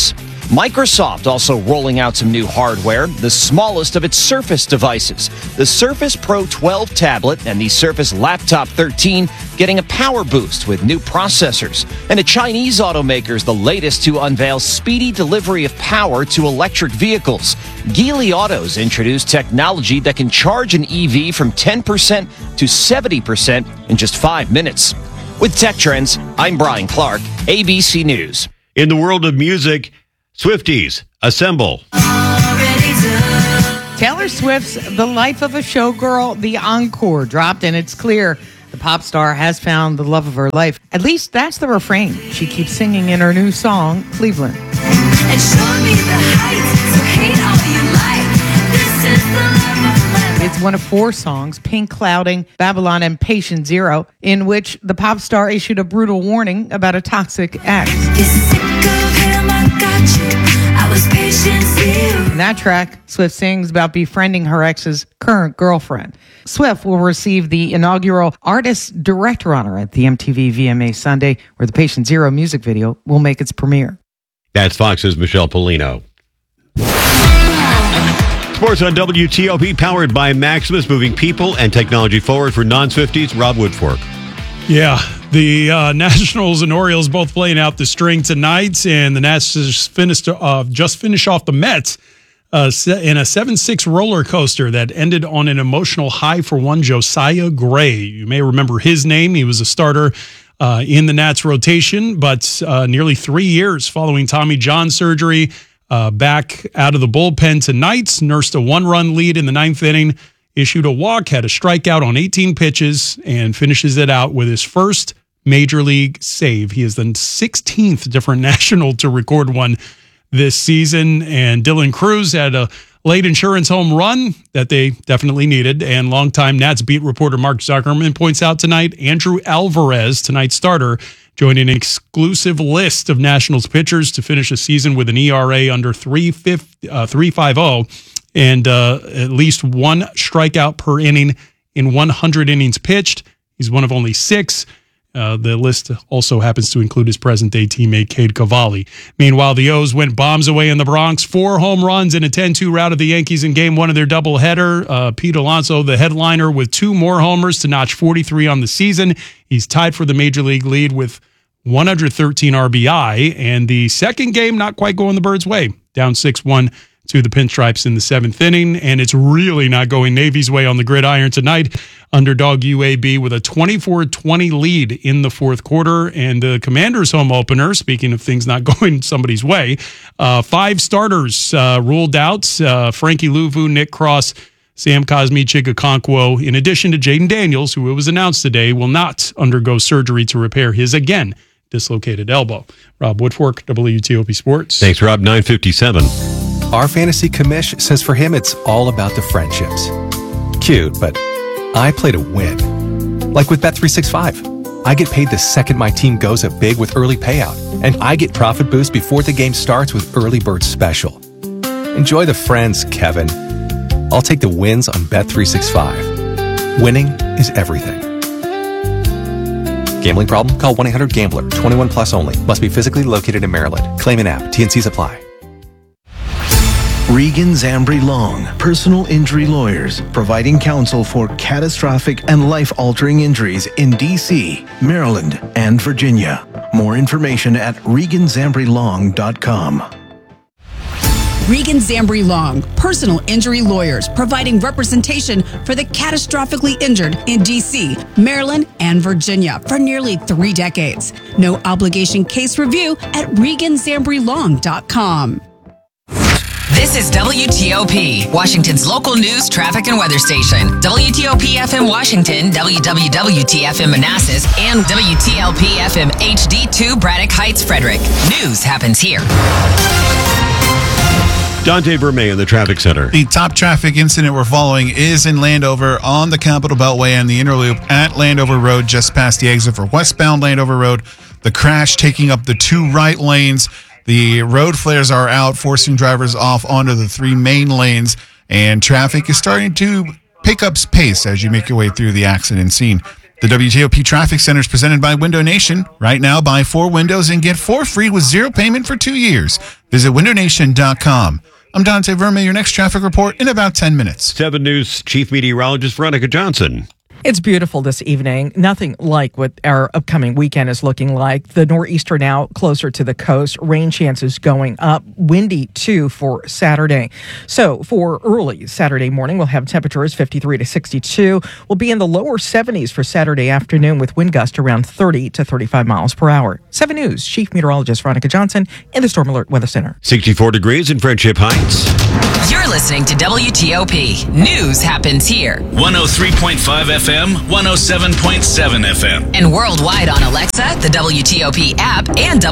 Microsoft also rolling out some new hardware, the smallest of its Surface devices. The Surface Pro 12 tablet and the Surface Laptop 13 getting a power boost with new processors. And a Chinese automaker is the latest to unveil speedy delivery of power to electric vehicles. Geely Autos introduced technology that can charge an EV from 10% to 70% in just 5 minutes. With Tech Trends, I'm Brian Clark, ABC News. In the world of music, Swifties, assemble. Taylor Swift's The Life of a Showgirl, the encore, dropped, and it's clear the pop star has found the love of her life. At least that's the refrain she keeps singing in her new song, Cleveland. And show me the heights, so hate all you like. This is the love of my life. It's one of 4 songs, Pink Clouding, Babylon, and Patient Zero, in which the pop star issued a brutal warning about a toxic ex. In that track, Swift sings about befriending her ex's current girlfriend. Swift will receive the inaugural Artist Director honor at the MTV VMA Sunday, where the Patient Zero music video will make its premiere. That's Fox's Michelle Polino. Sports on WTOP, powered by Maximus, moving people and technology forward for non-Swifties. Rob Woodfork. Yeah, the Nationals and Orioles both playing out the string tonight, and the Nats just finished off the Mets in a 7-6 roller coaster that ended on an emotional high for one Josiah Gray. You may remember his name. He was a starter in the Nats rotation, but nearly 3 years following Tommy John surgery, back out of the bullpen tonight, nursed a 1-run lead in the 9th inning, issued a walk, had a strikeout on 18 pitches, and finishes it out with his first major league save. He is the 16th different National to record one this season, and Dylan Cruz had a late insurance home run that they definitely needed, and longtime Nats beat reporter Mark Zuckerman points out tonight, Andrew Alvarez, tonight's starter, joined an exclusive list of Nationals pitchers to finish a season with an ERA under 3.50 and at least 1 strikeout per inning in 100 innings pitched. He's one of only 6. The list also happens to include his present-day teammate, Cade Cavalli. Meanwhile, the O's went bombs away in the Bronx. 4 home runs in a 10-2 rout of the Yankees in Game 1 of their doubleheader. Pete Alonso, the headliner, with 2 more homers to notch 43 on the season. He's tied for the Major League lead with 113 RBI. And the second game not quite going the Birds' way. Down 6-1 to the Pinstripes in the 7th inning, and it's really not going Navy's way on the gridiron tonight. Underdog UAB with a 24-20 lead in the 4th quarter, and the Commanders' home opener, speaking of things not going somebody's way, 5 starters ruled out. Frankie Luvu, Nick Cross, Sam Cosme, Chigakonkwo, in addition to Jaden Daniels, who it was announced today will not undergo surgery to repair his, again, dislocated elbow. Rob Woodfork, WTOP Sports. Thanks, Rob. 9:57. Our fantasy commish says for him it's all about the friendships. Cute, but I play to win. Like with Bet365. I get paid the second my team goes up big with early payout, and I get profit boost before the game starts with Early Bird Special. Enjoy the friends, Kevin. I'll take the wins on Bet365. Winning is everything. Gambling problem? Call 1-800-GAMBLER. 21 plus only. Must be physically located in Maryland. Claim an app. T&Cs apply. Regan Zambri Long, personal injury lawyers, providing counsel for catastrophic and life-altering injuries in D.C., Maryland, and Virginia. More information at reganzambrilong.com. Regan Zambri Long, personal injury lawyers, providing representation for the catastrophically injured in D.C., Maryland, and Virginia for nearly 3 decades. No obligation case review at reganzambrilong.com. This is WTOP, Washington's local news, traffic, and weather station. WTOP FM Washington, WWWT FM Manassas, and WTLP FM HD2 Braddock Heights, Frederick. News happens here. Dante Vermey in the traffic center. The top traffic incident we're following is in Landover on the Capitol Beltway and the Inner Loop at Landover Road, just past the exit for westbound Landover Road. The crash taking up the 2 right lanes. The road flares are out, forcing drivers off onto the 3 main lanes, and traffic is starting to pick up pace as you make your way through the accident scene. The WTOP Traffic Center is presented by Window Nation. Right now, buy 4 windows and get 4 free with 0 payment for 2 years. Visit windownation.com. I'm Dante Verma, your next traffic report in about 10 minutes. 7 News Chief Meteorologist Veronica Johnson. It's beautiful this evening. Nothing like what our upcoming weekend is looking like. The nor'easter now closer to the coast. Rain chances going up. Windy, too, for Saturday. So for early Saturday morning, we'll have temperatures 53 to 62. We'll be in the lower 70s for Saturday afternoon with wind gusts around 30 to 35 miles per hour. 7 News Chief Meteorologist Veronica Johnson in the Storm Alert Weather Center. 64 degrees in Friendship Heights. You're listening to WTOP. News happens here. 103.5 FM. 107.7 FM. And worldwide on Alexa, the WTOP app, and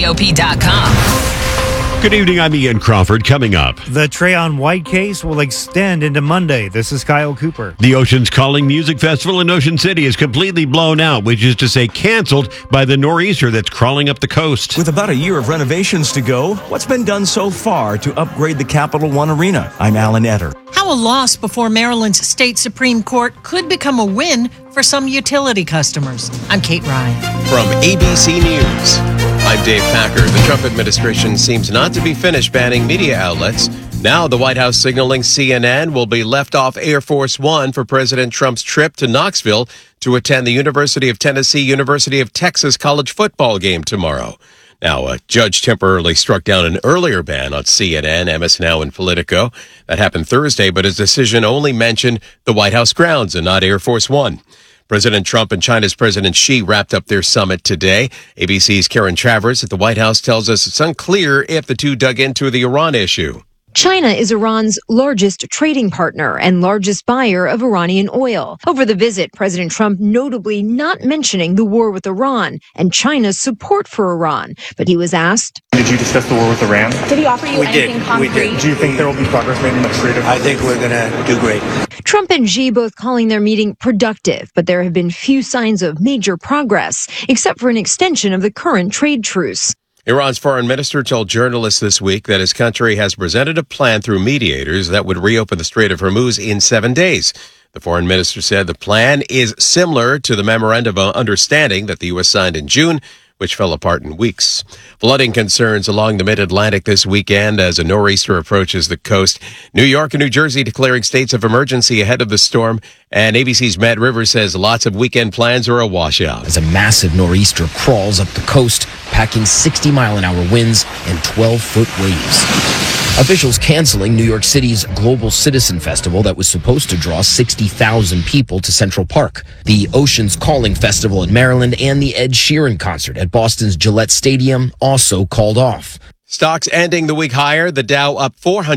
WTOP.com. Good evening, I'm Ian Crawford. Coming up, the Trayon White case will extend into Monday. This is Kyle Cooper. The Oceans Calling Music Festival in Ocean City is completely blown out, which is to say canceled by the nor'easter that's crawling up the coast. With about a year of renovations to go, what's been done so far to upgrade the Capital One Arena? I'm Alan Etter. How a loss before Maryland's state Supreme Court could become a win for some utility customers. I'm Kate Ryan. From ABC News, I'm Dave Packer. The Trump administration seems not to be finished banning media outlets. Now the White House signaling CNN will be left off Air Force One for President Trump's trip to Knoxville to attend the University of Tennessee, University of Texas college football game tomorrow. Now, a judge temporarily struck down an earlier ban on CNN, MS Now, and Politico. That happened Thursday, but his decision only mentioned the White House grounds and not Air Force One. President Trump and China's President Xi wrapped up their summit today. ABC's Karen Travers at the White House tells us it's unclear if the two dug into the Iran issue. China is Iran's largest trading partner and largest buyer of Iranian oil. Over the visit, President Trump notably not mentioning the war with Iran and China's support for Iran. But he was asked, "Did you discuss the war with Iran?" Did he offer you anything concrete? We did. Do you think there will be progress made in that trade? I think we're going to do great. Trump and Xi both calling their meeting productive, but there have been few signs of major progress, except for an extension of the current trade truce. Iran's foreign minister told journalists this week that his country has presented a plan through mediators that would reopen the Strait of Hormuz in 7 days. The foreign minister said the plan is similar to the memorandum of understanding that the U.S. signed in June, which fell apart in weeks. Flooding concerns along the mid-Atlantic this weekend as a nor'easter approaches the coast. New York and New Jersey declaring states of emergency ahead of the storm. And ABC's Matt Rivers says lots of weekend plans are a washout. As a massive nor'easter crawls up the coast, packing 60-mile-an-hour winds and 12-foot waves. Officials canceling New York City's Global Citizen Festival that was supposed to draw 60,000 people to Central Park. The Oceans Calling Festival in Maryland and the Ed Sheeran concert at Boston's Gillette Stadium also called off. Stocks ending the week higher. The Dow up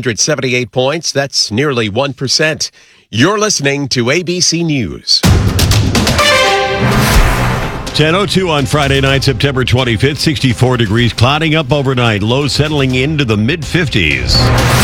478 points. That's nearly 1%. You're listening to ABC News. 10:02 on Friday night, September 25th, 64 degrees, clouding up overnight, lows settling into the mid-50s.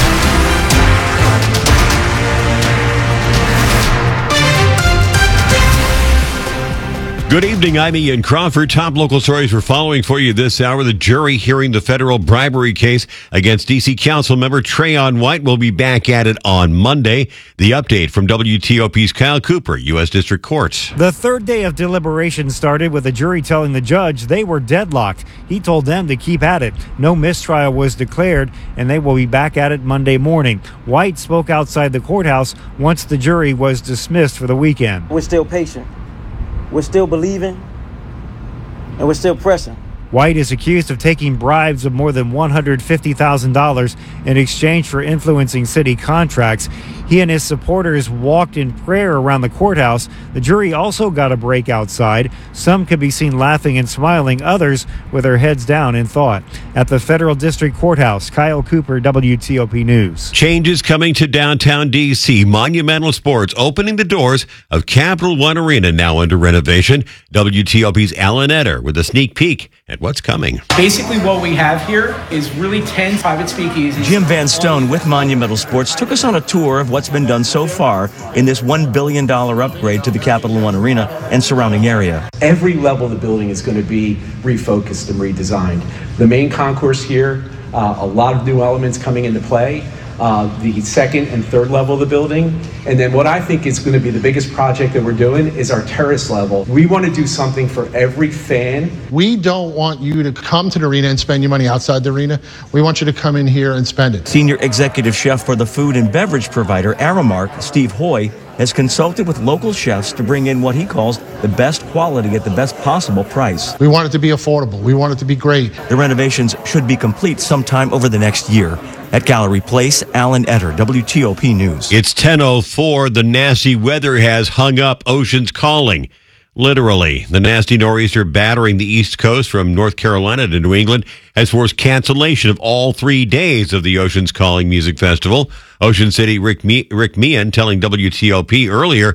Good evening, I'm Ian Crawford. Top local stories we're following for you this hour. The jury hearing the federal bribery case against D.C. Council member Trayon White will be back at it on Monday. The update from WTOP's Kyle Cooper, U.S. District Court. The third day of deliberation started with the jury telling the judge they were deadlocked. He told them to keep at it. No mistrial was declared, and they will be back at it Monday morning. White spoke outside the courthouse once the jury was dismissed for the weekend. We're still patient. We're still believing, and we're still pressing. White is accused of taking bribes of more than $150,000 in exchange for influencing city contracts. He and his supporters walked in prayer around the courthouse. The jury also got a break outside. Some could be seen laughing and smiling, others with their heads down in thought. At the Federal District Courthouse, Kyle Cooper, WTOP News. Changes coming to downtown D.C. Monumental Sports opening the doors of Capital One Arena, now under renovation. WTOP's Alan Etter with a sneak peek at what's coming. Basically what we have here is really 10 private speakeasies. Jim Van Stone with Monumental Sports took us on a tour of what's been done so far in this $1 billion upgrade to the Capital One Arena and surrounding area. Every level of the building is going to be refocused and redesigned. The main concourse here, a lot of new elements coming into play. the second and third level of the building. And then what I think is going to be the biggest project that we're doing is our terrace level. We want to do something for every fan. We don't want you to come to the arena and spend your money outside the arena. We want you to come in here and spend it. Senior executive chef for the food and beverage provider Aramark, Steve Hoy, has consulted with local chefs to bring in what he calls the best quality at the best possible price. We want it to be affordable. We want it to be great. The renovations should be complete sometime over the next year. At Gallery Place, Alan Etter, WTOP News. It's 10:04. The nasty weather has hung up. Ocean's calling. Literally, the nasty nor'easter battering the East Coast from North Carolina to New England has forced cancellation of all 3 days of the Ocean's Calling Music Festival. Ocean City Rick Meehan telling WTOP earlier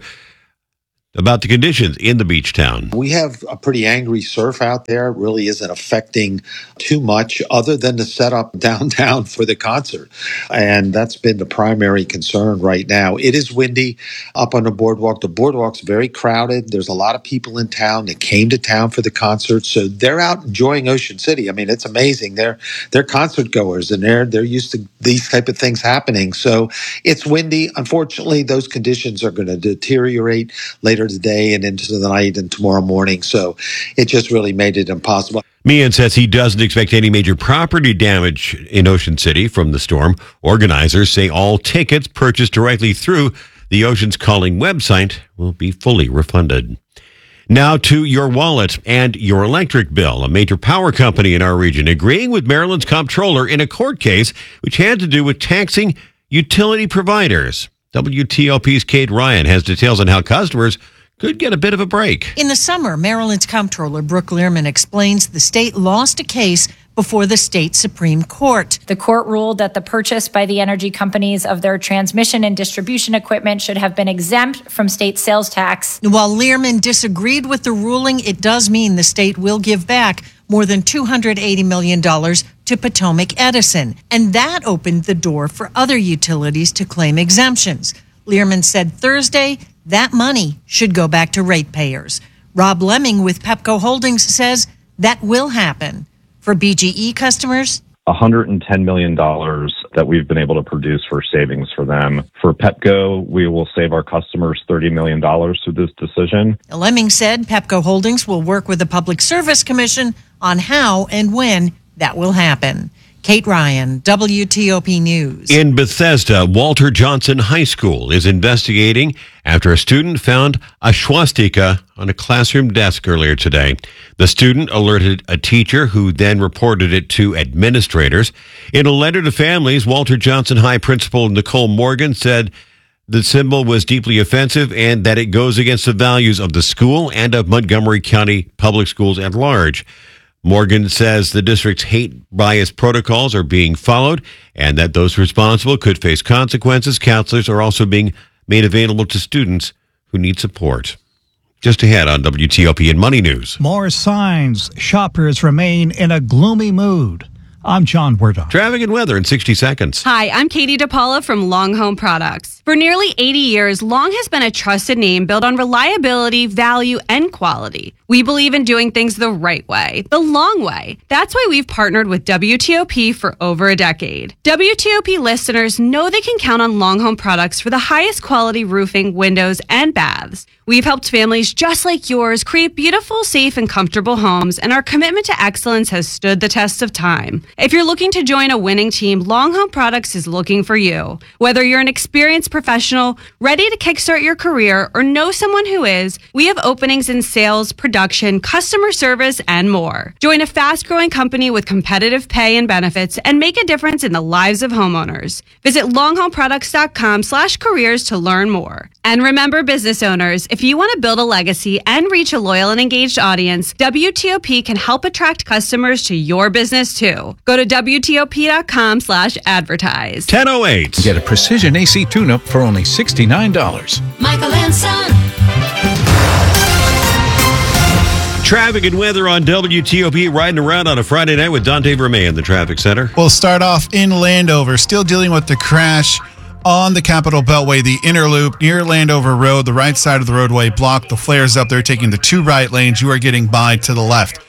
about the conditions in the beach town. We have a pretty angry surf out there. It really isn't affecting too much other than the setup downtown for the concert. And that's been the primary concern right now. It is windy up on the boardwalk. The boardwalk's very crowded. There's a lot of people in town that came to town for the concert. So they're out enjoying Ocean City. I mean, it's amazing. They're concert goers and they're used to these type of things happening. So it's windy. Unfortunately, those conditions are going to deteriorate later today and into the night and tomorrow morning. So it just really made it impossible. Meehan says he doesn't expect any major property damage in Ocean City from the storm. Organizers say all tickets purchased directly through the Ocean's Calling website will be fully refunded. Now to your wallet and your electric bill. A major power company in our region agreeing with Maryland's comptroller in a court case which had to do with taxing utility providers. WTOP's Kate Ryan has details on how customers could get a bit of a break. In the summer, Maryland's comptroller Brooke Learman explains the state lost a case before the state Supreme Court. The court ruled that the purchase by the energy companies of their transmission and distribution equipment should have been exempt from state sales tax. While Learman disagreed with the ruling, it does mean the state will give back more than $280 million to Potomac Edison. And that opened the door for other utilities to claim exemptions. Learman said Thursday that money should go back to ratepayers. Rob Lemming with Pepco Holdings says that will happen. For BGE customers, $110 million that we've been able to produce for savings for them. For Pepco, we will save our customers $30 million through this decision. Lemming said Pepco Holdings will work with the Public Service Commission on how and when that will happen. Kate Ryan, WTOP News. In Bethesda, Walter Johnson High School is investigating after a student found a swastika on a classroom desk earlier today. The student alerted a teacher who then reported it to administrators. In a letter to families, Walter Johnson High Principal Nicole Morgan said the symbol was deeply offensive and that it goes against the values of the school and of Montgomery County Public Schools at large. Morgan says the district's hate bias protocols are being followed and that those responsible could face consequences. Counselors are also being made available to students who need support. Just ahead on WTOP and Money News. More signs. Shoppers remain in a gloomy mood. I'm John Werdon. Traffic and weather in 60 seconds. Hi, I'm Katie DePaula from Long Home Products. For nearly 80 years, Long has been a trusted name built on reliability, value, and quality. We believe in doing things the right way, the long way. That's why we've partnered with WTOP for over a decade. WTOP listeners know they can count on Long Home Products for the highest quality roofing, windows, and baths. We've helped families just like yours create beautiful, safe, and comfortable homes, and our commitment to excellence has stood the test of time. If you're looking to join a winning team, Long Home Products is looking for you. Whether you're an experienced professional, ready to kickstart your career, or know someone who is, we have openings in sales, production, customer service, and more. Join a fast-growing company with competitive pay and benefits and make a difference in the lives of homeowners. Visit longhomeproducts.com/careers to learn more. And remember, business owners, if you want to build a legacy and reach a loyal and engaged audience, WTOP can help attract customers to your business too. Go to WTOP.com/advertise. 10:08. Get a precision AC tune-up for only $69. Michael and Son. Traffic and weather on WTOP, riding around on a Friday night with Dante Vermey in the traffic center. We'll start off in Landover, still dealing with the crash on the Capitol Beltway, the inner loop near Landover Road. The right side of the roadway blocked. The flares up there taking the two right lanes. You are getting by to the left.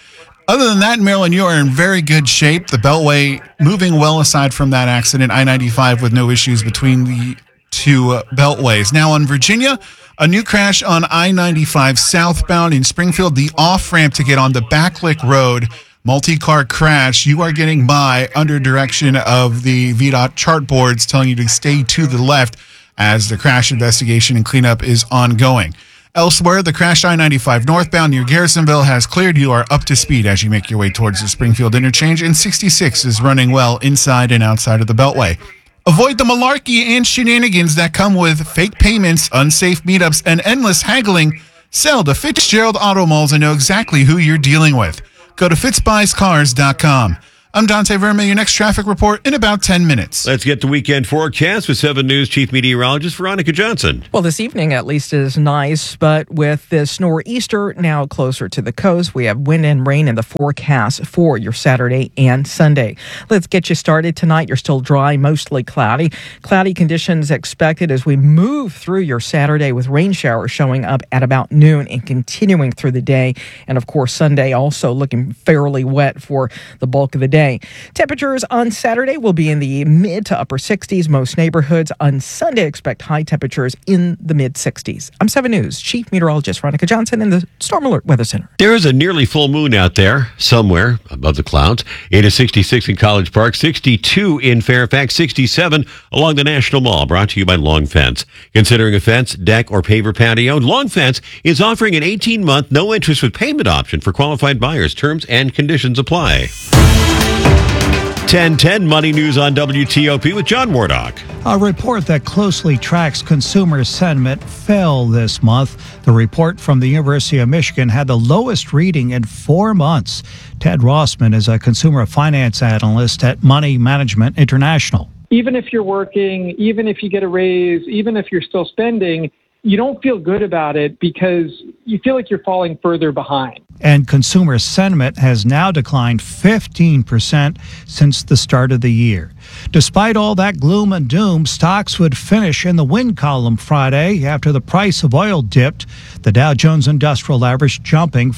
Other than that, Maryland, you are in very good shape. The Beltway moving well aside from that accident. I-95 with no issues between the two beltways. Now on Virginia, a new crash on I-95 southbound in Springfield. The off-ramp to get on the Backlick Road. Multi-car crash. You are getting by under direction of the VDOT chart boards telling you to stay to the left as the crash investigation and cleanup is ongoing. Elsewhere, the crash I-95 northbound near Garrisonville has cleared. You are up to speed as you make your way towards the Springfield interchange, and 66 is running well inside and outside of the Beltway. Avoid the malarkey and shenanigans that come with fake payments, unsafe meetups, and endless haggling. Sell to Fitzgerald Auto Malls and know exactly who you're dealing with. Go to fitzbuyscars.com. I'm Dante Verma, your next traffic report in about 10 minutes. Let's get the weekend forecast with 7 News Chief Meteorologist Veronica Johnson. Well, this evening at least is nice, but with this nor'easter now closer to the coast, we have wind and rain in the forecast for your Saturday and Sunday. Let's get you started tonight. You're still dry, mostly cloudy. Cloudy conditions expected as we move through your Saturday with rain showers showing up at about noon and continuing through the day. And of course, Sunday also looking fairly wet for the bulk of the day. Temperatures on Saturday will be in the mid to upper 60s. Most neighborhoods on Sunday expect high temperatures in the mid 60s. I'm 7 News Chief Meteorologist Veronica Johnson in the Storm Alert Weather Center. There is a nearly full moon out there somewhere above the clouds. It is 66 in College Park, 62 in Fairfax, 67 along the National Mall. Brought to you by Long Fence. Considering a fence, deck, or paver patio, Long Fence is offering an 18-month no interest with payment option for qualified buyers. Terms and conditions apply. 10:10 Money News on WTOP with John Wardock. A report that closely tracks consumer sentiment fell this month. The report from the University of Michigan had the lowest reading in 4 months. Ted Rossman is a consumer finance analyst at Money Management International. Even if you're working, even if you get a raise, even if you're still spending, you don't feel good about it because you feel like you're falling further behind. And consumer sentiment has now declined 15% since the start of the year. Despite all that gloom and doom, stocks would finish in the win column Friday after the price of oil dipped. The Dow Jones Industrial Average jumping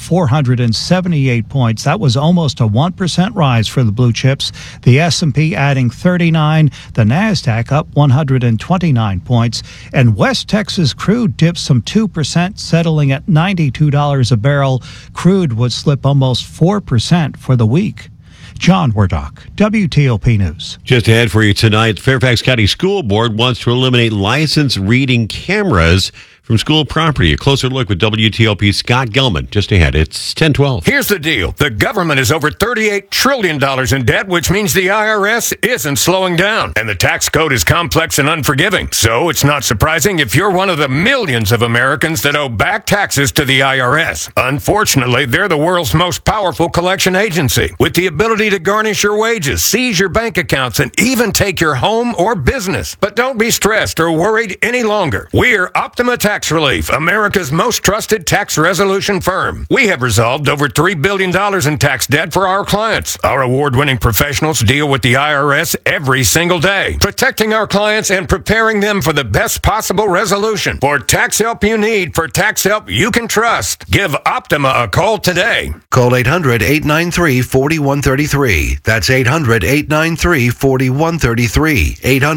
478 points. That was almost a 1% rise for the blue chips. The S&P adding 39. The NASDAQ up 129 points. And West Texas crude dipped some 2%, settling at $92 a barrel. Crude would slip almost 4% for the week. John Wardock, WTOP News. Just ahead for you tonight, Fairfax County School Board wants to eliminate license reading cameras from school property. A closer look with WTOP's Scott Gelman. Just ahead, it's 10:12. Here's the deal. The government is over $38 trillion in debt, which means the IRS isn't slowing down. And the tax code is complex and unforgiving. So it's not surprising if you're one of the millions of Americans that owe back taxes to the IRS. Unfortunately, they're the world's most powerful collection agency, with the ability to garnish your wages, seize your bank accounts, and even take your home or business. But don't be stressed or worried any longer. We're Optima Tax Relief, America's most trusted tax resolution firm. We have resolved over $3 billion in tax debt for our clients. Our award-winning professionals deal with the IRS every single day, protecting our clients and preparing them for the best possible resolution. For tax help you need, for tax help you can trust, give Optima a call today. Call 800-893-4133. That's 800-893-4133.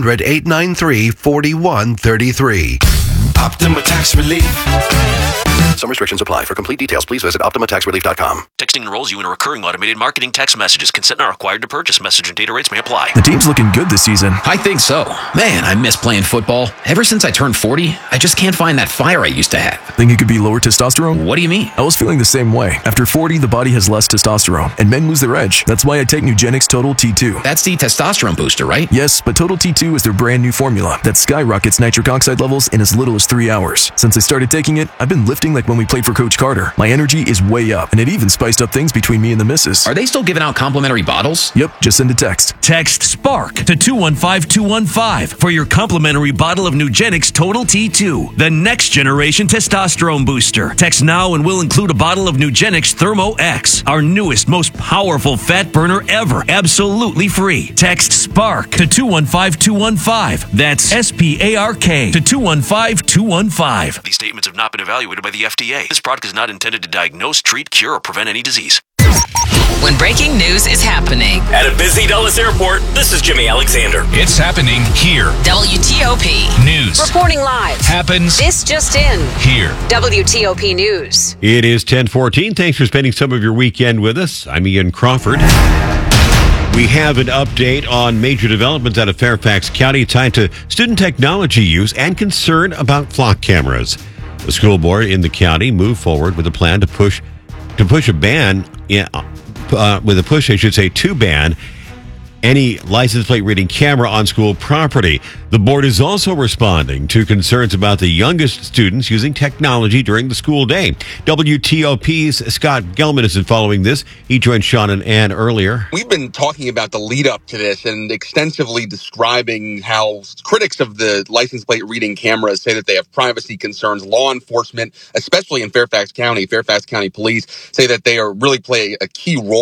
800-893-4133. Optima Tax Relief. Some restrictions apply. For complete details, please visit OptimaTaxRelief.com. Texting enrolls you in a recurring automated marketing text messages. Consent not required to purchase. Message and data rates may apply. The team's looking good this season. I think so. Man, I miss playing football. Ever since I turned 40, I just can't find that fire I used to have. Think it could be lower testosterone? What do you mean? I was feeling the same way. After 40, the body has less testosterone, and men lose their edge. That's why I take Nugenix Total T2. That's the testosterone booster, right? Yes, but Total T2 is their brand new formula that skyrockets nitric oxide levels in as little as 3 hours. Since I started taking it, I've been lifting like when we played for Coach Carter. My energy is way up, and it even spiced up things between me and the missus. Are they still giving out complimentary bottles? Yep, just send a text. Text SPARK to 215-215 for your complimentary bottle of Nugenix Total T2, the next generation testosterone booster. Text now and we'll include a bottle of Nugenix Thermo X, our newest, most powerful fat burner ever, absolutely free. Text SPARK to 215-215. That's SPARK to 215-215. These statements have not been evaluated by the FDA. This product is not intended to diagnose, treat, cure, or prevent any disease. when breaking news is happening. At a busy Dulles airport, this is Jimmy Alexander. It's happening here. WTOP. News Reporting live. happens This just in. here. WTOP News. It is 10:14. Thanks for spending some of your weekend with us. I'm Ian Crawford. We have an update on major developments out of Fairfax County tied to student technology use and concern about flock cameras. The school board in the county moved forward with a plan to push a ban, to ban any license plate reading camera on school property. The board is also responding to concerns about the youngest students using technology during the school day. WTOP's Scott Gelman isn't following this. He joined Sean and Ann earlier. We've been talking about the lead up to this and extensively describing how critics of the license plate reading cameras say that they have privacy concerns. Law enforcement, especially in Fairfax County Police, say that they really play a key role